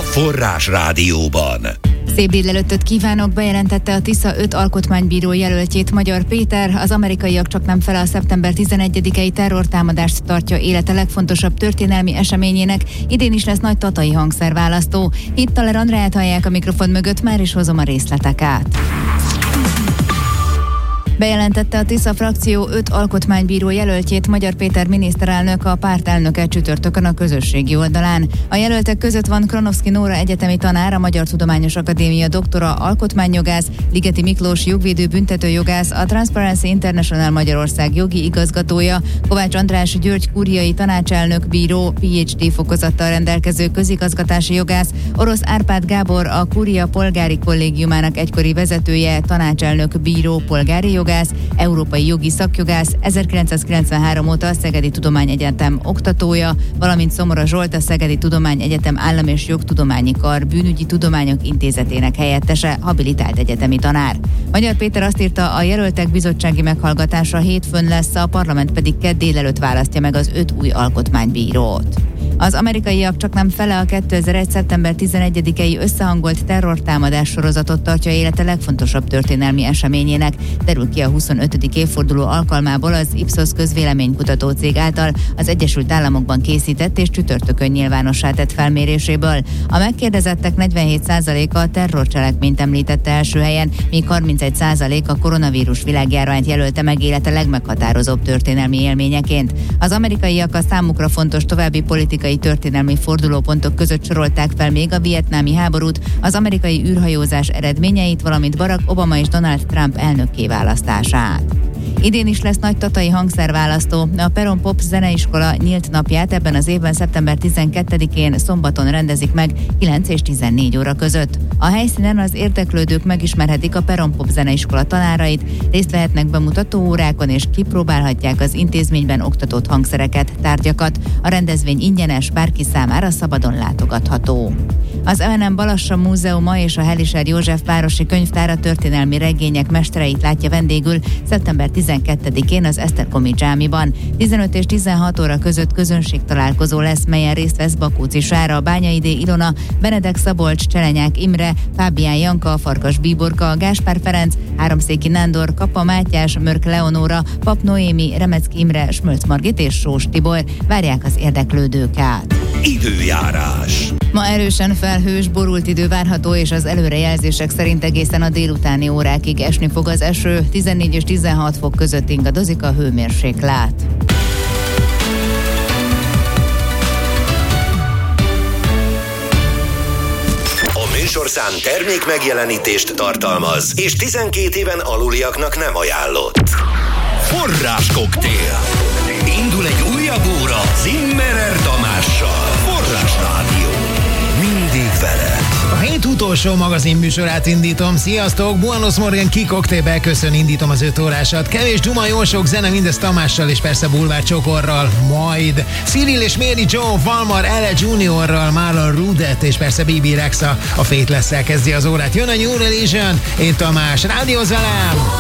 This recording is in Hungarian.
Forrás Rádióban. Szép délelőttöt kívánok, bejelentette a Tisza 5 alkotmánybíró jelöltjét Magyar Péter. Az amerikaiak csaknem fele a szeptember 11-i terrortámadást tartja élete legfontosabb történelmi eseményének. Idén is lesz nagy tatai hangszerválasztó. Itt Taler Andráját hallják a mikrofon mögött, már is hozom a részleteket. Bejelentette a Tisza frakció 5 alkotmánybíró jelöltjét Magyar Péter miniszterelnök, a párt elnöke csütörtökön a közösségi oldalán. A jelöltek között van Kronovszky Nóra egyetemi tanár, a Magyar Tudományos Akadémia doktora, alkotmányjogász, Ligeti Miklós jogvédő büntetőjogász, a Transparency International Magyarország jogi igazgatója, Kovács András György kúriai tanácselnök bíró, PhD fokozattal rendelkező közigazgatási jogász, Orosz Árpád Gábor, a Kúria polgári kollégiumának egykori vezetője, tanácselnök bíró, polgári jogász, európai jogi szakjogász, 1993 óta a Szegedi Tudományegyetem oktatója, valamint Szomora Zsolt, a Szegedi Tudományegyetem Állam- és Jogtudományi Kar Bűnügyi Tudományok Intézetének helyettese, habilitált egyetemi tanár. Magyar Péter azt írta, a jelöltek bizottsági meghallgatása hétfőn lesz, a parlament pedig kedd délelőtt választja meg az 5 új alkotmánybírót. Az amerikaiak csaknem fele a 2001. szeptember 11-i összehangolt terrortámadás sorozatot tartja élete legfontosabb történelmi eseményének, derül ki a 25. évforduló alkalmából az Ipsos közvéleménykutató cég által az Egyesült Államokban készített és csütörtökön nyilvánossá tett felméréséből. A megkérdezettek 47%-a terrorcselekményt említette első helyen, míg 31% a koronavírus világjárványt jelölte meg élete legmeghatározóbb történelmi élményeként. Az amerikaiak a számukra fontos további politikai történelmi fordulópontok között sorolták fel még a vietnámi háborút, az amerikai űrhajózás eredményeit, valamint Barack Obama és Donald Trump elnökké választását. Idén is lesz nagy tatai hangszerválasztó. A Peron Pop Zeneiskola nyílt napját ebben az évben szeptember 12-én szombaton rendezik meg 9 és 14 óra között. A helyszínen az érdeklődők megismerhetik a Peron Pop Zeneiskola tanárait, részt vehetnek bemutató órákon és kipróbálhatják az intézményben oktatott hangszereket, tárgyakat. A rendezvény ingyenes, bárki számára szabadon látogatható. Az M.N. Balassa Múzeuma és a Helischer József városi könyvtár a történelmi regények mestereit látja vendégül szeptember 12-én az Esztergomi dzsámiban. 15 és 16 óra között közönségtalálkozó lesz, melyen részt vesz Bakóczi Sára, Bányaidé Ilona, Benedek Szabolcs, Cselenyák Imre, Fábián Janka, Farkas Bíborka, Gáspár Ferenc, Háromszéki Nándor, Kapa Mátyás, Mörk Leonóra, Pap Noémi, Remecký Imre, Smölc Margit és Sós Tibor. Várják az érdeklődőket. Időjárás. Ma erősen felhős, borult idő várható, és az előrejelzések szerint egészen a délutáni órákig esni fog az eső, 14 és 16 fok között ingadozik a hőmérséklet. A műsorszám termék megjelenítést tartalmaz, és 12 éven aluliaknak nem ajánlott. Forráskoktél. Indul egy újabb óra Zimmerer Tamással. Forrás Rádió. Mindig veled. A hét utolsó magazinműsorát indítom. Sziasztok! Buenos Morgan Kikoktélbe indítom az 5 órásat. Kevés duma, jó sok zene, mindez Tamással és persze Bulvár Csokorral. Majd Cyril és Mary Joe, Valmar Ele Juniorral, Marlon Rudet és persze Bibi Rexa. A Faithless-szel kezdi az órát. Jön a New Religion. Én Tamás. Rádióz velem!